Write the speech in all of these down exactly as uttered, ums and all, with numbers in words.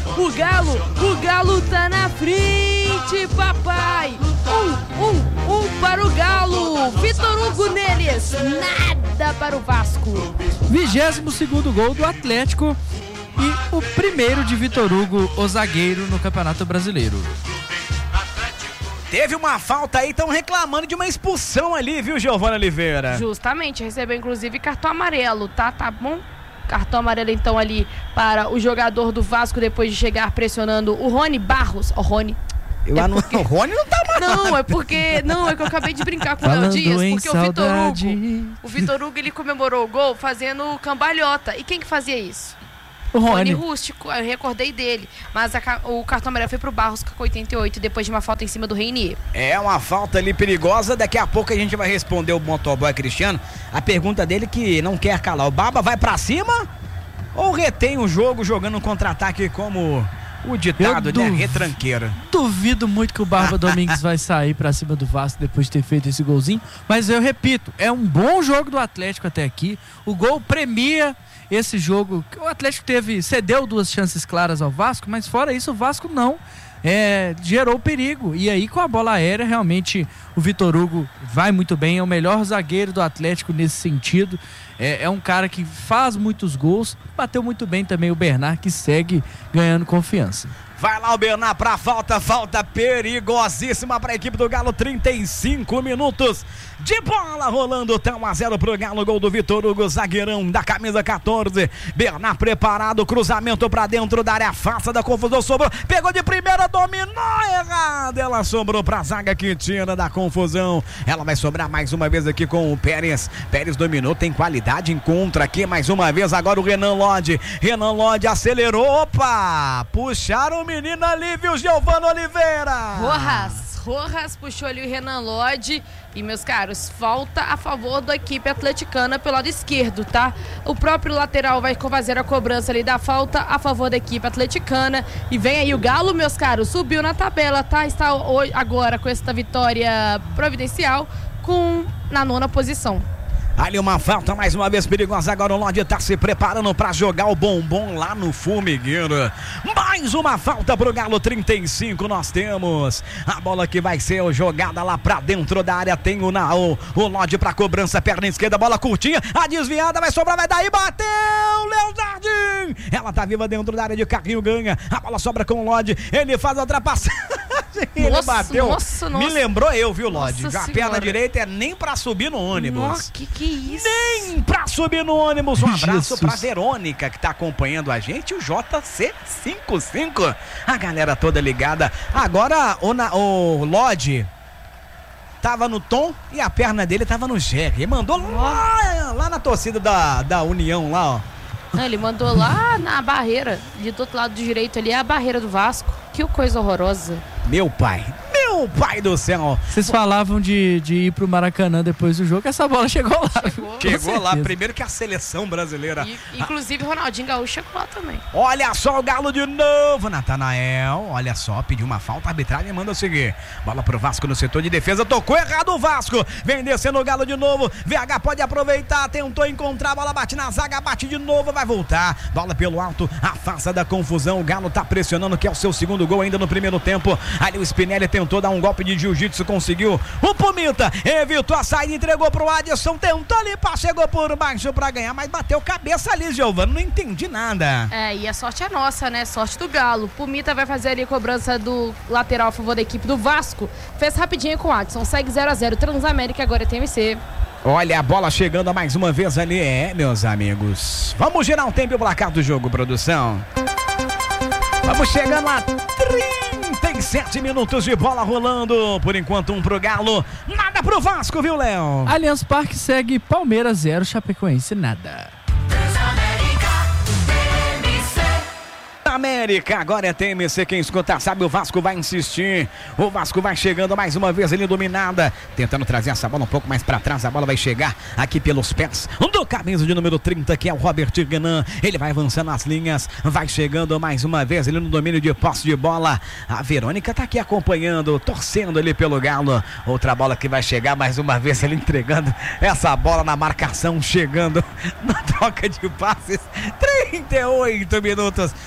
O Galo, o Galo tá na frente, papai. Um, um, um para o Galo. Vitor Hugo neles, nada para o Vasco. Vigésimo segundo gol do Atlético e o primeiro de Vitor Hugo, o zagueiro, no Campeonato Brasileiro. Teve uma falta aí, estão reclamando de uma expulsão ali, viu, Giovana Oliveira? Justamente, recebeu inclusive cartão amarelo, tá? Tá bom? Cartão amarelo então ali para o jogador do Vasco depois de chegar pressionando o Rony Barros. O Rony. Eu é porque... O Rony não tá mais. Não, é porque. Não, é que eu acabei de brincar com o Léo Dias, porque o Vitor Hugo. O Vitor Hugo ele comemorou o gol fazendo cambalhota. E quem que fazia isso? O Rony. Rony Rústico, eu recordei dele. Mas a, o cartão amarelo foi pro Barros com oitenta e oito, depois de uma falta em cima do Reinier. É uma falta ali perigosa. Daqui a pouco a gente vai responder o motoboy Cristiano a pergunta dele que não quer calar. O Baba vai pra cima ou retém o jogo jogando um contra-ataque como o ditado, né? Retranqueira. Duvido muito que o Barba Domingues vai sair pra cima do Vasco depois de ter feito esse golzinho. Mas eu repito, é um bom jogo do Atlético até aqui. O gol premia esse jogo. O Atlético teve, cedeu duas chances claras ao Vasco, mas fora isso o Vasco não é, gerou perigo. E aí com a bola aérea realmente o Vitor Hugo vai muito bem, é o melhor zagueiro do Atlético nesse sentido. É, é um cara que faz muitos gols, bateu muito bem também o Bernard, que segue ganhando confiança. Vai lá o Bernard pra falta, falta perigosíssima pra equipe do Galo, trinta e cinco minutos de bola rolando, tá um a zero pro Galo, gol do Vitor Hugo, zagueirão da camisa quatorze, Bernard preparado, cruzamento pra dentro da área, afasta da confusão, sobrou, pegou de primeira, dominou errado, ela sobrou pra zaga que tira da confusão, ela vai sobrar mais uma vez aqui com o Pérez, Pérez dominou, tem qualidade, encontra aqui mais uma vez, agora o Renan Lodge, Renan Lodge acelerou, opa, puxaram o menino ali, viu, Giovana Oliveira? Rojas, Rojas puxou ali o Renan Lodge. E, meus caros, falta a favor da equipe atleticana pelo lado esquerdo, tá? O próprio lateral vai fazer a cobrança ali da falta a favor da equipe atleticana. E vem aí o Galo, meus caros, subiu na tabela, tá? Está hoje, agora com esta vitória providencial com, na nona posição. Ali uma falta mais uma vez perigosa, agora o Lodge tá se preparando pra jogar o bombom lá no formigueiro. Mais uma falta pro Galo, trinta e cinco nós temos. A bola que vai ser jogada lá pra dentro da área, tem o, na, o, o Lodge pra cobrança, perna esquerda, bola curtinha, a desviada vai sobrar, vai daí, bateu, Léo Jardim. Ela tá viva dentro da área de carrinho, ganha, a bola sobra com o Lodge, ele faz a ultrapassagem. Ele nossa, bateu, nossa, nossa. Me lembrou eu, viu, Lodge? Nossa a senhora. Perna direita é nem pra subir no ônibus. Nossa, que que é isso? Nem pra subir no ônibus. Um abraço Jesus. pra Verônica que tá acompanhando a gente, o J C cinquenta e cinco. A galera toda ligada. Agora o, na, o Lodge tava no Tom e a perna dele tava no Jerry. Ele mandou lá, lá na torcida da, da União lá, ó. Não, ele mandou lá na barreira, ali do outro lado do direito ali, é a barreira do Vasco. Que coisa horrorosa. Meu pai, meu pai do céu. Vocês falavam de, de ir pro Maracanã depois do jogo, essa bola chegou lá. Chegou, chegou lá, primeiro que a seleção brasileira. E, inclusive Ronaldinho Gaúcho chegou lá também. Olha só o Galo de novo, Natanael, olha só, pediu uma falta, a arbitragem manda seguir. Bola pro Vasco no setor de defesa, tocou errado o Vasco, vem descendo o Galo de novo, V H pode aproveitar, tentou encontrar, a bola bate na zaga, bate de novo, vai voltar, bola pelo alto, afasta da confusão, o Galo tá pressionando, que é o seu segundo gol ainda no primeiro tempo. Ali o Spinelli tentou dar um golpe de jiu-jitsu, conseguiu, o Pumita evitou a saída, entregou pro Adson, tentou limpar, chegou por baixo pra ganhar, mas bateu cabeça ali, Giovana, não entendi nada. É, e a sorte é nossa, né? Sorte do Galo. Pumita vai fazer ali a cobrança do lateral a favor da equipe do Vasco. Fez rapidinho com o Adson, segue zero a zero, Transamérica agora é T M C. Olha a bola chegando mais uma vez ali, é, meus amigos. Vamos girar um tempo e o placar do jogo, produção. Vamos chegando a trinta e sete minutos de bola rolando. Por enquanto um pro Galo, nada pro Vasco, viu, Léo? Allianz Parque segue Palmeiras zero, Chapecoense nada. América, agora é T M C, quem escuta sabe, o Vasco vai insistir, o Vasco vai chegando mais uma vez, ele dominada, tentando trazer essa bola um pouco mais pra trás, a bola vai chegar aqui pelos pés do camisa de número trinta, que é o Robert Renan, ele vai avançando as linhas, vai chegando mais uma vez, ele no domínio de posse de bola, a Verônica tá aqui acompanhando, torcendo ali pelo Galo, outra bola que vai chegar mais uma vez, ele entregando essa bola na marcação, chegando na troca de passes, trinta e oito minutos, pode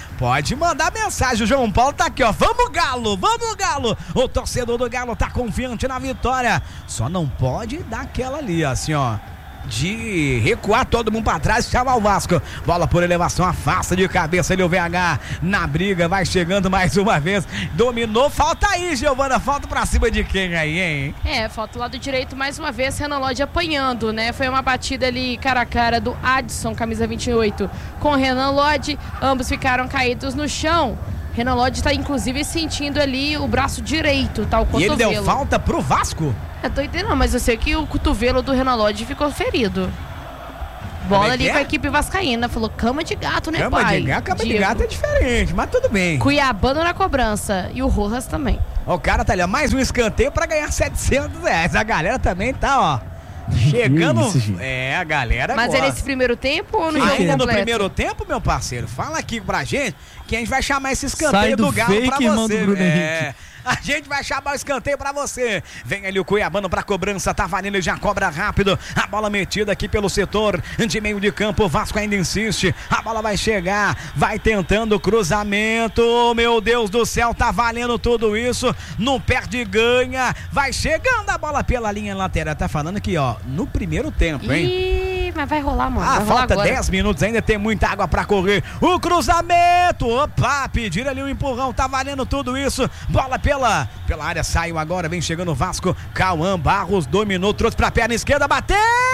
de mandar mensagem. O João Paulo tá aqui, ó. Vamos, Galo, vamos, Galo. O torcedor do Galo tá confiante na vitória. Só não pode dar aquela ali, assim, ó, de recuar todo mundo pra trás e chamar o Vasco. Bola por elevação, afasta de cabeça ali o V H na briga, vai chegando mais uma vez, dominou, falta aí, Giovana, falta pra cima de quem aí, hein? É, falta o lado direito mais uma vez, Renan Lodge apanhando, né? Foi uma batida ali cara a cara do Adson, camisa vinte e oito, com o Renan Lodge, ambos ficaram caídos no chão. Renan Lodge tá inclusive sentindo ali o braço direito, tá? O cotovelo. E ele deu falta pro Vasco? Eu tô entendendo, mas eu sei que o cotovelo do Renan Lodge ficou ferido. Bola ali é? com a equipe vascaína. Falou cama de gato, né, cama pai? De gato, cama Diego. de gato é diferente, mas tudo bem. Cuiabano na cobrança. E o Rojas também. Ó, o cara tá ali, ó, mais um escanteio pra ganhar setecentos reais. A galera também tá, ó, chegando. Isso, é, a galera Mas gosta. é nesse primeiro tempo ou no jogo Ainda completo? no primeiro tempo, meu parceiro, fala aqui pra gente que a gente vai chamar esse escanteio Sai do do Galo fake, pra irmão você. do Bruno é, Henrique. a gente vai chamar o escanteio pra você. Vem ali o Cuiabano pra cobrança, tá valendo e já cobra rápido. A bola metida aqui pelo setor de meio de campo, o Vasco ainda insiste. A bola vai chegar, vai tentando o cruzamento. Meu Deus do céu, tá valendo tudo isso. Não perde, ganha. Vai chegando a bola pela linha lateral. Tá falando aqui, ó, no primeiro tempo, hein? Ih, mas vai rolar, mano. Ah, vai rolar falta agora. dez minutos ainda, tem muita água pra correr. O cruzamento, opa, pediram ali um empurrão, tá valendo tudo isso. Bola pela, pela área, saiu agora, vem chegando o Vasco. Cauã Barros dominou, trouxe pra perna esquerda, bateu!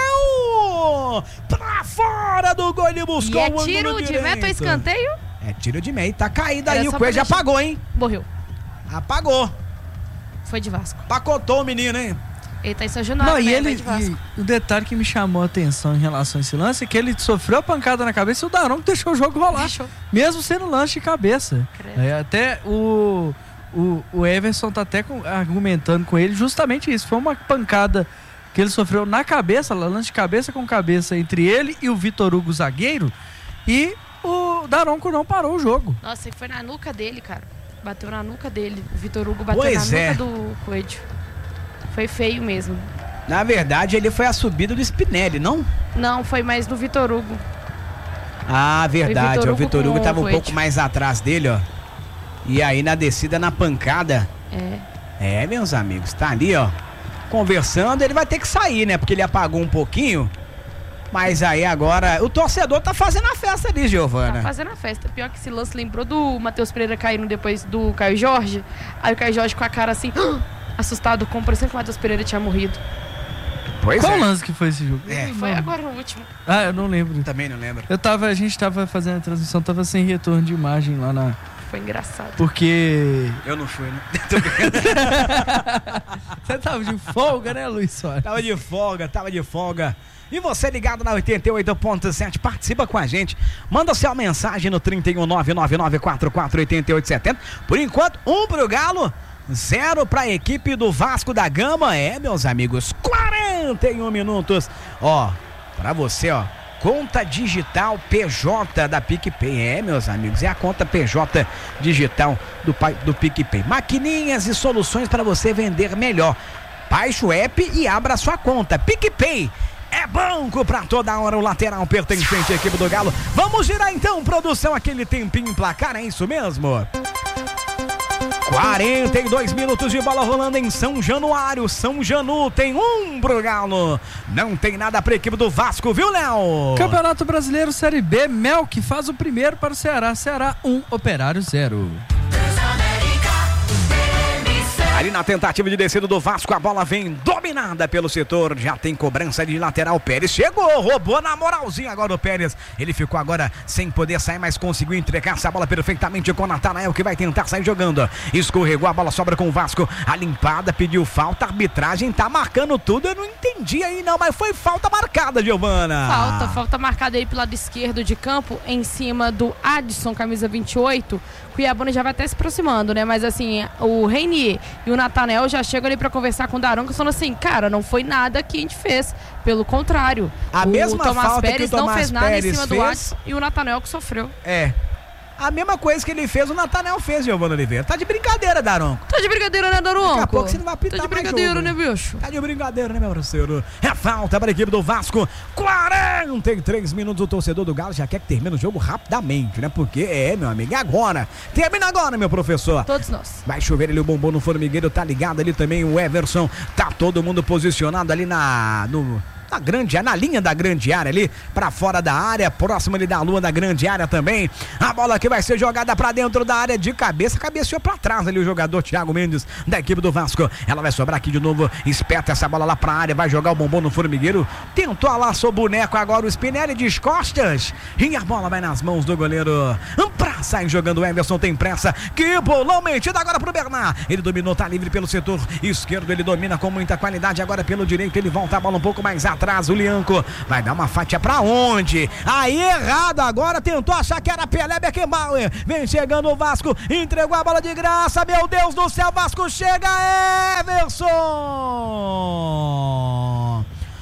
Pra fora do gol, ele buscou E é o ângulo tiro de direito. meta ou escanteio? É tiro de meio, tá caído Era aí, só o pra Coelho já deixar- apagou, hein? Morreu. Apagou, Foi de Vasco. pacotou o menino, hein? Ele tá em São Januário, Não, e né? Vai ele, de Vasco. e o detalhe que me chamou a atenção em relação a esse lance é que ele sofreu a pancada na cabeça e o Daronco deixou o jogo rolar. Deixou. Mesmo sendo lance de cabeça. Credo. É, até o, o, o Everson tá até com- argumentando com ele justamente isso. Foi uma pancada que ele sofreu na cabeça, lance de cabeça com cabeça entre ele e o Vitor Hugo zagueiro. E o Daronco não parou o jogo. Nossa, foi na nuca dele, cara. Bateu na nuca dele. O Vitor Hugo bateu Pois na é. nuca do Coelho. Foi feio mesmo. Na verdade, ele foi a subida do Spinelli, não? Não, foi mais do Vitor Hugo. Ah, verdade. Vitor O Hugo Vitor com Hugo o tava um Coelho. pouco mais atrás dele, ó. E aí na descida, na pancada. É. É, meus amigos, tá ali, ó. Conversando, ele vai ter que sair, né? Porque ele apagou um pouquinho. Mas aí agora, o torcedor tá fazendo a festa ali, Giovana. Tá fazendo a festa. Pior que esse lance lembrou do Matheus Pereira caindo depois do Caio Jorge. Aí o Caio Jorge com a cara assim, assustado, como parecendo que o Matheus Pereira tinha morrido. Pois Qual é. lance que foi esse jogo? É. Foi agora o último. Ah, eu não lembro. Também não lembro. Eu tava, a gente tava fazendo a transmissão, tava sem retorno de imagem lá na... Foi engraçado. Porque... Eu não fui, né? Tô brincando. Você tava de folga, né, Luiz Soares? Tava de folga, tava de folga. E você ligado na oitenta e oito ponto sete, participa com a gente. Manda sua mensagem no trinta e um, nove nove nove quatro quatro oito oito sete zero. Por enquanto, um pro Galo, zero pra equipe do Vasco da Gama. É, meus amigos, quarenta e um minutos. Ó, pra você, ó. Conta digital P J da PicPay. É, meus amigos, é a conta P J digital do, pai- do PicPay. Maquininhas e soluções para você vender melhor. Baixe o app e abra sua conta. PicPay é banco pra toda hora. O lateral pertencente à equipe do Galo. Vamos girar então, produção, aquele tempinho em placar, é isso mesmo? quarenta e dois minutos de bola rolando em São Januário. São Janu tem um pro Galo. Não tem nada pra equipe do Vasco, viu, Léo? Campeonato Brasileiro Série B, Melk faz o primeiro para o Ceará. Ceará um, Operário zero. Ali na tentativa de descida do Vasco, a bola vem dominada pelo setor. Já tem cobrança de lateral. Pérez chegou, roubou na moralzinha agora o Pérez. Ele ficou agora sem poder sair, mas conseguiu entregar essa bola perfeitamente com o Natanael, que vai tentar sair jogando. Escorregou, a bola sobra com o Vasco. A limpada, pediu falta, a arbitragem tá marcando tudo. Eu não entendi aí não, mas foi falta marcada, Giovana. Falta, falta marcada aí pro lado esquerdo de campo, em cima do Adson, camisa vinte e oito. Cuiabano já vai até se aproximando, né? Mas assim, o Reinier e o Natanael já chegam ali pra conversar com o Daronco, falando assim, cara, não foi nada que a gente fez. Pelo contrário, A o mesma Tomás falta Pérez que o não Tomás fez nada Pérez em cima do fez. Adson e o Natanael que sofreu. É. A mesma coisa que ele fez, o Nathanael fez, Giovana Oliveira. Tá de brincadeira, Daronco. Tá de brincadeira, né, Daronco? Daqui a pouco você não vai apitar Tá de mais brincadeira, jogo, né, bicho? Tá de brincadeira, né, meu parceiro? É falta para a equipe do Vasco. quarenta e três minutos, o torcedor do Galo já quer que termine o jogo rapidamente, né? Porque é, meu amigo, é agora. Termina agora, meu professor. Todos nós. Vai chover ali o bombom no formigueiro, tá ligado ali também o Everson. Tá todo mundo posicionado ali na... No... Na grande, na linha da grande área ali, pra fora da área, próximo ali da lua da grande área também. A bola que vai ser jogada pra dentro da área de cabeça, cabeceou pra trás ali o jogador Thiago Mendes da equipe do Vasco. Ela vai sobrar aqui de novo, espeta essa bola lá pra área, vai jogar o bombom no formigueiro. Tentou lá seu boneco agora o Spinelli de costas. E a bola vai nas mãos do goleiro. Pra sair jogando o Everson, tem pressa. Que bolão metido agora pro Bernard. Ele dominou, tá livre pelo setor esquerdo, ele domina com muita qualidade. Agora pelo direito, ele volta a bola um pouco mais atrás, o Lianco vai dar uma fatia pra onde? Aí errado agora, tentou achar que era Pelé Beckenbauer, vem chegando o Vasco, entregou a bola de graça, meu Deus do céu, Vasco chega, Everson!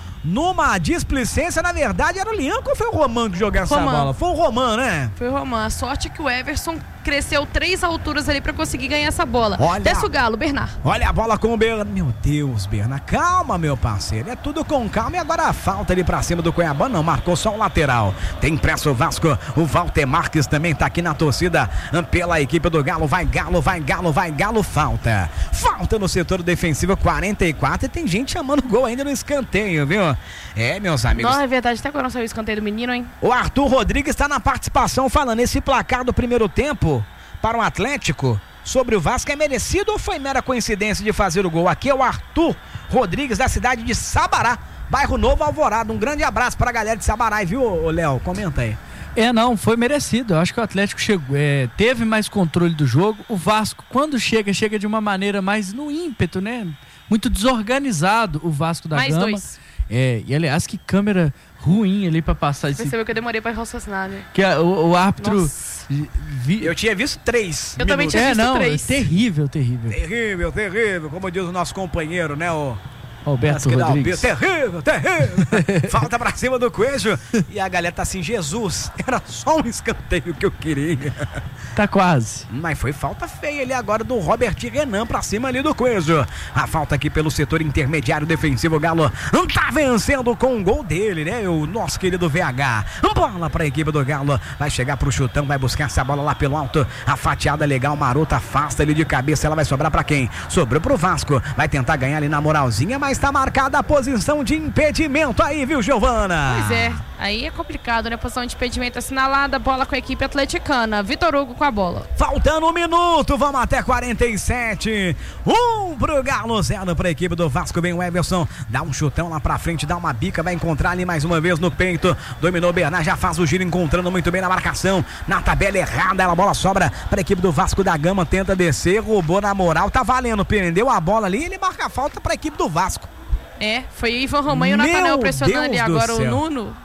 Numa displicência, na verdade, era o Lianco ou foi o Roman que jogou essa Roman. bola? Foi o Roman, né? Foi o Roman. A sorte é que o Everson cresceu três alturas ali pra conseguir ganhar essa bola. Olha. Desce o Galo, Bernard. Olha a bola com o Bernard. Meu Deus, Bernard. Calma, meu parceiro. É tudo com calma. E agora a falta ali pra cima do Cuiabá. Não, marcou só o lateral. Tem pressa o Vasco. O Walter Marques também tá aqui na torcida pela equipe do Galo. Vai Galo, vai Galo, vai Galo. Falta. Falta no setor defensivo, quarenta e quatro. E tem gente chamando gol ainda no escanteio, viu? É, meus amigos. Não, é verdade. Até agora não saiu o escanteio do menino, hein? O Arthur Rodrigues está na participação falando esse placar do primeiro tempo para o Atlético sobre o Vasco é merecido ou foi mera coincidência de fazer o gol? Aqui é o Arthur Rodrigues da cidade de Sabará, bairro Novo Alvorada. Um grande abraço para a galera de Sabará, viu, Léo? Comenta aí. É, não, foi merecido. Eu acho que o Atlético chegou, é, teve mais controle do jogo. O Vasco, quando chega, chega de uma maneira mais no ímpeto, né? Muito desorganizado o Vasco da Mais Gama. dois. É, e aliás, que câmera ruim ali pra passar esse... Percebeu que eu demorei pra raciocinar, né? Que a, o, o árbitro... Nossa. Vi... Eu tinha visto três. Eu também minutos. tinha É, visto não, três. é terrível, terrível. Terrível, terrível, como diz o nosso companheiro, né, o... Alberto Mas que Rodrigues. dá o terrível, terrível. Falta pra cima do Coelho. E a galera tá assim, Jesus, era só um escanteio que eu queria. Tá quase. Mas foi falta feia ali agora do Robert Renan pra cima ali do Coelho. A falta aqui pelo setor intermediário defensivo. O Galo tá vencendo com o gol dele, né? O nosso querido V H. Bola pra equipe do Galo. Vai chegar pro chutão, vai buscar essa bola lá pelo alto. A fatiada legal, marota, afasta ele de cabeça. Ela vai sobrar pra quem? Sobrou pro Vasco. Vai tentar ganhar ali na moralzinha, mas tá marcada a posição de impedimento aí, viu, Giovana? Pois é, aí é complicado, né? Posição de impedimento assinalada, bola com a equipe atleticana. Vitor Hugo com a bola. Faltando um minuto, vamos até quarenta e sete. Um pro Galo, zero pra equipe do Vasco. Vem o Everson, dá um chutão lá pra frente, dá uma bica, vai encontrar ali mais uma vez no peito. Dominou o Bernard, já faz o giro, encontrando muito bem na marcação. Na tabela errada, a bola sobra pra equipe do Vasco da Gama, tenta descer, roubou na moral, tá valendo, prendeu a bola ali e ele marca a falta pra equipe do Vasco. É, foi Ivan Romão e o Nathanael pressionando ali Deus do agora o céu. Nuno.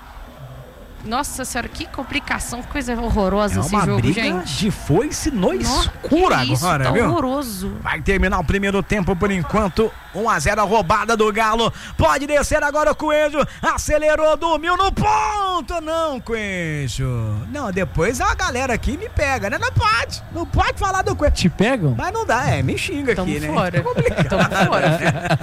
Nossa senhora, que complicação, que coisa horrorosa É esse uma jogo, briga gente. de foice no Nossa, escuro que isso, agora, tá viu? horroroso. Vai terminar o primeiro tempo por enquanto. um a zero a roubada do Galo. Pode descer agora o Coelho. Acelerou, dormiu no ponto. Não, Coelho. Não, depois a galera aqui me pega, né? Não pode. Não pode falar do Coelho. Te pegam? Mas não dá, é, me xinga Tamo aqui, né? fora. É complicado. Tamo fora.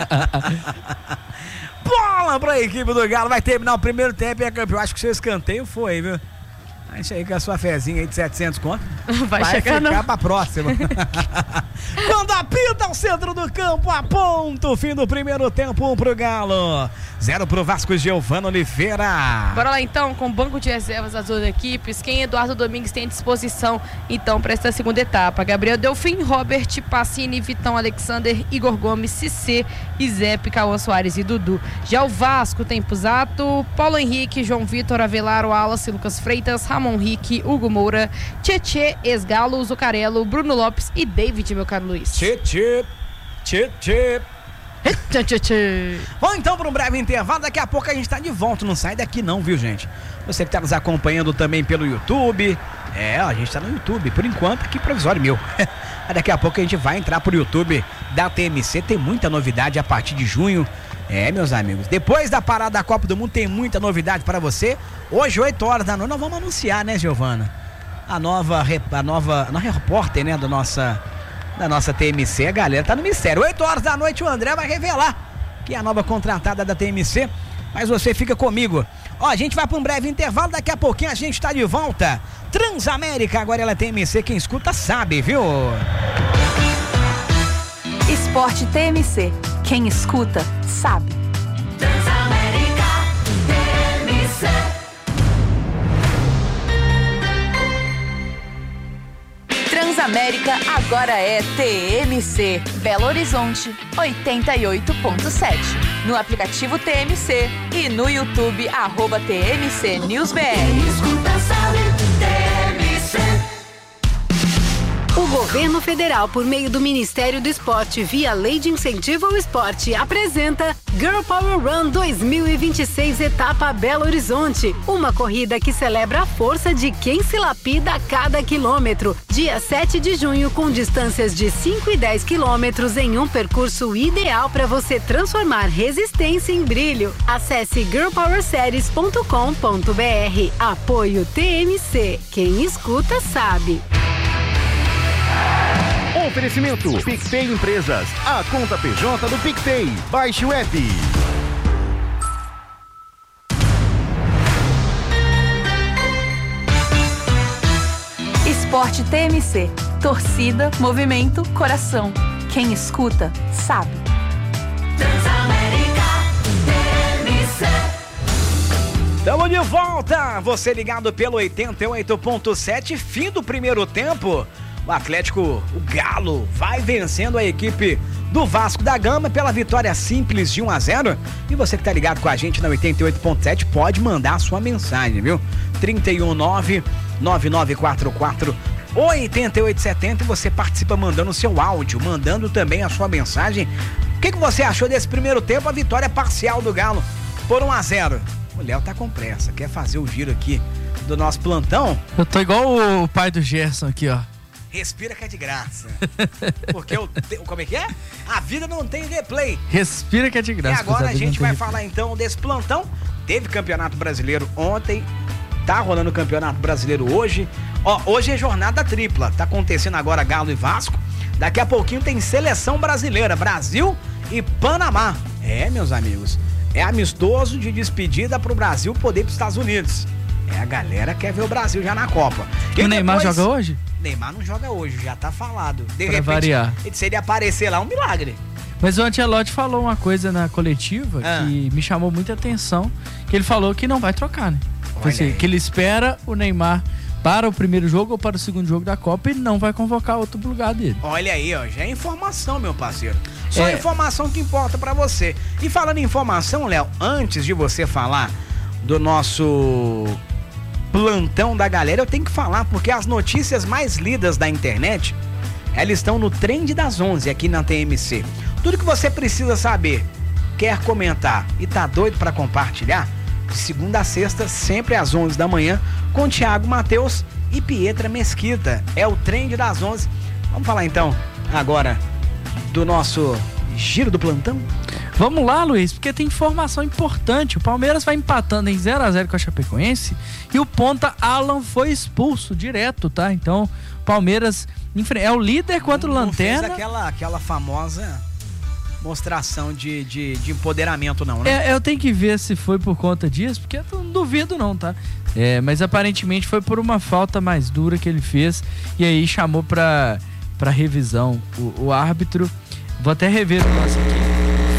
Bola pra equipe do Galo. Vai terminar o primeiro tempo e é campeão. Acho que o seu escanteio foi, viu? Isso aí com a sua fezinha aí de setecentos conto. Vai, Vai chegar ficar não. pra próxima. Quando apita o centro do campo, aponta o fim do primeiro tempo, um pro Galo, zero pro Vasco. Giovana Oliveira. Bora lá então com o banco de reservas das duas equipes. Quem Eduardo Domingues tem à disposição então para esta segunda etapa? Gabriel Delfim, Robert, Pacini, Vitão Alexander, Igor Gomes, Cissé, Izep, Cauã Soares e Dudu. Já o Vasco tem Pusato, Paulo Henrique, João Vitor, Avelar, Wallace, Lucas Freitas, Ramon Henrique, Hugo Moura, Tietê, Esgalo, Zucarello, Bruno Lopes e David, meu caro Luiz. Tchê, tchê, tchê, tchê. Tchê, tchê, tchê. Vamos então para um breve intervalo. Daqui a pouco a gente tá de volta. Não sai daqui não, viu, gente? Você que tá nos acompanhando também pelo YouTube. É, a gente tá no YouTube, por enquanto, aqui provisório meu. Daqui a pouco a gente vai entrar pro YouTube da T M C. Tem muita novidade a partir de junho. É, meus amigos, depois da parada da Copa do Mundo tem muita novidade para você. Hoje, oito horas da noite, nós vamos anunciar, né, Giovana? a nova, a nova, a repórter, né, da nossa, da nossa T M C. A galera tá no mistério. oito horas da noite o André vai revelar que é a nova contratada da T M C. Mas você fica comigo. Ó, a gente vai para um breve intervalo, daqui a pouquinho a gente tá de volta. Transamérica, agora ela é T M C, quem escuta sabe, viu? Esporte T M C, quem escuta sabe. Transamérica T M C. Transamérica agora é T M C, Belo Horizonte, oitenta e oito ponto sete. No aplicativo T M C e no YouTube, arroba T M C News B R. Quem escuta sabe, T M C. O governo federal, por meio do Ministério do Esporte, via Lei de Incentivo ao Esporte, apresenta Girl Power Run dois mil e vinte e seis, etapa Belo Horizonte. Uma corrida que celebra a força de quem se lapida a cada quilômetro. Dia sete de junho, com distâncias de cinco e dez quilômetros em um percurso ideal para você transformar resistência em brilho. Acesse girl power series ponto com ponto b r. Apoio T M C. Quem escuta sabe. Oferecimento PicPay Empresas, a conta P J do PicPay. Baixe o app. Esporte T M C, torcida, movimento, coração. Quem escuta sabe. Transamérica T M C. Tamo de volta, você ligado pelo oitenta e oito ponto sete, fim do primeiro tempo. O Atlético, o Galo, vai vencendo a equipe do Vasco da Gama pela vitória simples de um a zero. E você que tá ligado com a gente na oitenta e oito ponto sete pode mandar a sua mensagem, viu? trinta e um nove, nove nove quatro quatro, oito oito sete zero e você participa mandando o seu áudio, mandando também a sua mensagem. O que, que você achou desse primeiro tempo, a vitória parcial do Galo por um a zero? O Léo tá com pressa, quer fazer o giro aqui do nosso plantão? Eu tô igual o pai do Gerson aqui, ó. Respira que é de graça. Porque o. Como é que é? A vida não tem replay. Respira que é de graça. E agora a gente vai falar então desse plantão. Teve Campeonato Brasileiro ontem. Tá rolando o Campeonato Brasileiro hoje. Ó, hoje é jornada tripla. Tá acontecendo agora Galo e Vasco. Daqui a pouquinho tem Seleção Brasileira. Brasil e Panamá. É, meus amigos. É amistoso de despedida pro Brasil poder ir pros Estados Unidos. É, a galera quer ver o Brasil já na Copa. E o Neymar joga hoje? Neymar não joga hoje, já tá falado. De pra repente, variar. Se ele aparecer lá, é um milagre. Mas o Ancelotti falou uma coisa na coletiva ah. que me chamou muita atenção, que ele falou que não vai trocar, né? Assim, que ele espera o Neymar para o primeiro jogo ou para o segundo jogo da Copa e não vai convocar outro lugar dele. Olha aí, ó, já é informação, meu parceiro. Só é... informação que importa pra você. E falando em informação, Léo, antes de você falar do nosso plantão da galera, eu tenho que falar porque as notícias mais lidas da internet, elas estão no Trend das onze aqui na T M C. Tudo que você precisa saber, quer comentar e tá doido pra compartilhar, de segunda a sexta, sempre às onze da manhã, com Thiago Matheus e Pietra Mesquita. É o Trend das onze. Vamos falar então agora do nosso giro do plantão? Vamos lá, Luiz, porque tem informação importante. O Palmeiras vai empatando em zero a zero com a Chapecoense e o ponta Alan foi expulso direto, tá? Então, o Palmeiras é o líder contra o Lanterna. Não fez aquela, aquela famosa mostração de, de, de empoderamento, não, né? É, eu tenho que ver se foi por conta disso, porque eu não duvido não, tá? É, mas aparentemente foi por uma falta mais dura que ele fez e aí chamou pra, pra revisão o, o árbitro. Vou até rever o lance aqui.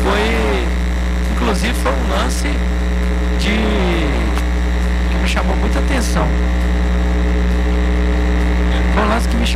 Foi, inclusive foi um lance de que me chamou muita atenção. Foi um lance que me